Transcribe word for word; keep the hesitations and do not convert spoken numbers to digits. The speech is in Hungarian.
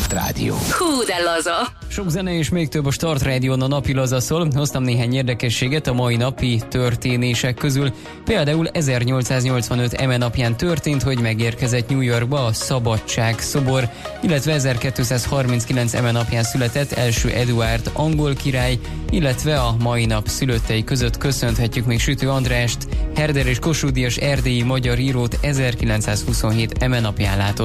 Start Rádió. Hú, de laza! Sok zene és még több a Start Rádión a napi laza szól. Hoztam néhány érdekességet a mai napi történések közül. Például ezernyolcszáznyolcvanöt eme napján történt, hogy megérkezett New Yorkba a Szabadság szobor, illetve ezerkétszázharminckilenc eme napján született első Eduárd angol király, illetve a mai nap szülöttei között köszönhetjük még Sütő Andrást, Herder és Kossuth Díjas erdélyi magyar írót ezerkilencszázhuszonhét eme napján látott